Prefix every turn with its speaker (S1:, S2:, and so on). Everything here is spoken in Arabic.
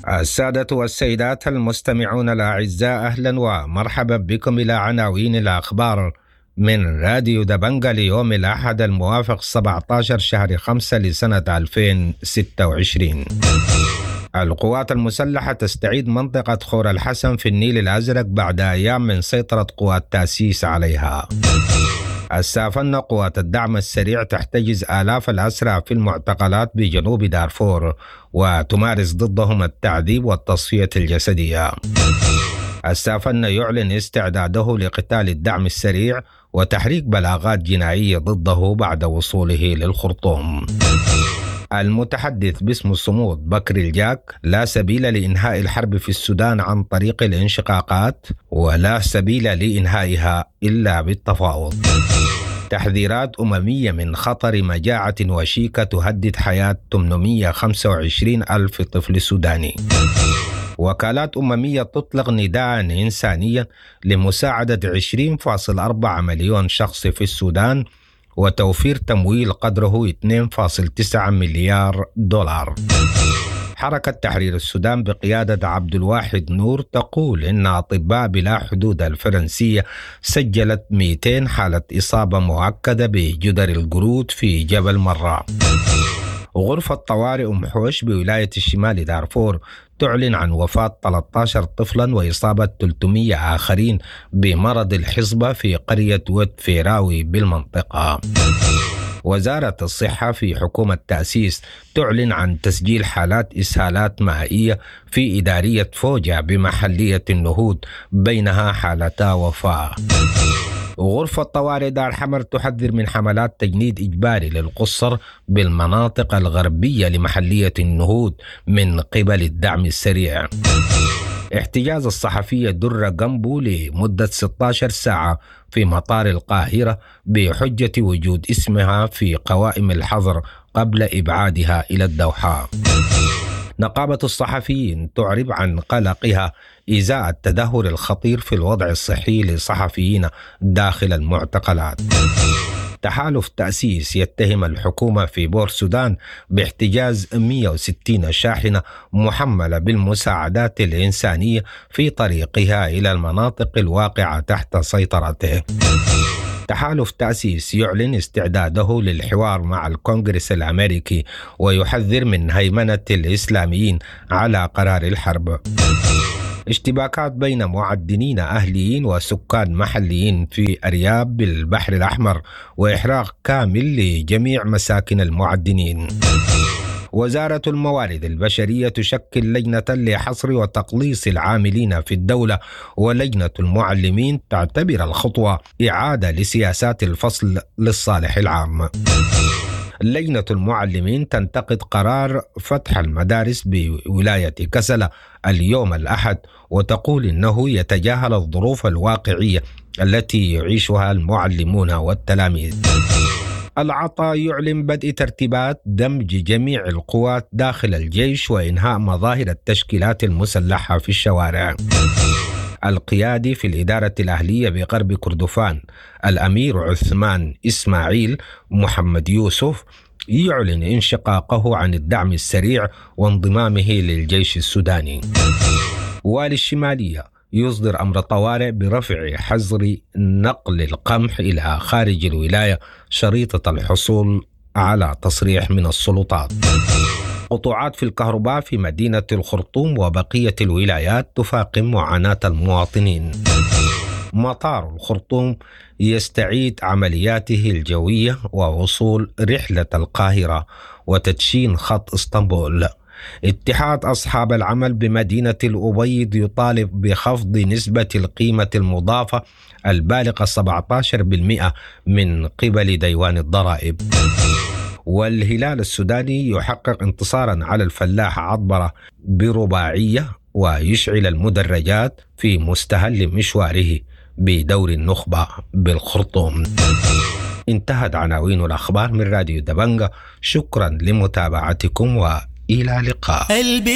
S1: السادة والسيدات المستمعون الأعزاء، أهلا ومرحبا بكم إلى عناوين الأخبار من راديو دبنجة ليوم الأحد الموافق 17 شهر 5 لسنة 2026. القوات المسلحة تستعيد منطقة خور الحسن في النيل الأزرق بعد أيام من سيطرة قوات تأسيس عليها. السافنة قوات الدعم السريع تحتجز آلاف الأسرى في المعتقلات بجنوب دارفور وتمارس ضدهم التعذيب والتصفية الجسدية. السافنة يعلن استعداده لقتال الدعم السريع وتحريك بلاغات جنائية ضده بعد وصوله للخرطوم. المتحدث باسم الصمود بكر الجاك: لا سبيل لإنهاء الحرب في السودان عن طريق الانشقاقات، ولا سبيل لإنهائها إلا بالتفاوض. تحذيرات أممية من خطر مجاعة وشيكة تهدد حياة 825 ألف طفل سوداني. وكالات أممية تطلق نداء إنسانيا لمساعدة 20.4 مليون شخص في السودان وتوفير تمويل قدره 2.9 مليار دولار. حركة تحرير السودان بقيادة عبد الواحد نور تقول إن أطباء بلا حدود الفرنسية سجلت 200 حالة إصابة مؤكدة بجدر القرود في جبل مرة. غرفة طوارئ أم حوش بولاية الشمال دارفور تعلن عن وفاة 13 طفلا وإصابة 300 آخرين بمرض الحصبة في قرية ود فيراوي بالمنطقة. وزارة الصحة في حكومة تأسيس تعلن عن تسجيل حالات إسهالات مائية في إدارية فوجا بمحلية النهود، بينها حالتا وفاة. غرفة طوارئ دار حمر تحذر من حملات تجنيد إجباري للقصر بالمناطق الغربية لمحلية النهود من قبل الدعم السريع. احتجاز الصحفية درة جنبو لمدة 16 ساعة في مطار القاهرة بحجة وجود اسمها في قوائم الحظر قبل إبعادها إلى الدوحة. نقابة الصحفيين تعرب عن قلقها إزاء التدهور الخطير في الوضع الصحي للصحفيين داخل المعتقلات. تحالف تأسيس يتهم الحكومة في بور سودان باحتجاز 160 شاحنة محملة بالمساعدات الإنسانية في طريقها إلى المناطق الواقعة تحت سيطرته. تحالف تأسيس يعلن استعداده للحوار مع الكونغرس الأمريكي ويحذر من هيمنة الإسلاميين على قرار الحرب. اشتباكات بين معدنين أهليين وسكان محليين في أرياب بالبحر الأحمر وإحراق كامل لجميع مساكن المعدنين. وزارة الموارد البشرية تشكل لجنة لحصر وتقليص العاملين في الدولة، ولجنة المعلمين تعتبر الخطوة إعادة لسياسات الفصل للصالح العام. لجنة المعلمين تنتقد قرار فتح المدارس بولاية كسلا اليوم الأحد وتقول إنه يتجاهل الظروف الواقعية التي يعيشها المعلمون والتلاميذ. العطاء يعلن بدء ترتيبات دمج جميع القوات داخل الجيش وإنهاء مظاهر التشكيلات المسلحة في الشوارع. القيادي في الإدارة الأهلية بغرب كردفان الأمير عثمان إسماعيل محمد يوسف يعلن انشقاقه عن الدعم السريع وانضمامه للجيش السوداني. والي الشمالية يصدر أمر طوارئ برفع حظر نقل القمح إلى خارج الولاية شريطة الحصول على تصريح من السلطات. قطوعات في الكهرباء في مدينة الخرطوم وبقية الولايات تفاقم معاناة المواطنين. مطار الخرطوم يستعيد عملياته الجوية ووصول رحلة القاهرة وتدشين خط اسطنبول. اتحاد أصحاب العمل بمدينة الأبيض يطالب بخفض نسبة القيمة المضافة البالغة 17% من قبل ديوان الضرائب. والهلال السوداني يحقق انتصارا على الفلاح عطبرة برباعية ويشعل المدرجات في مستهل مشواره بدور النخبة بالخرطوم. انتهت عناوين الأخبار من راديو دبنجة. شكرا لمتابعتكم وإلى اللقاء.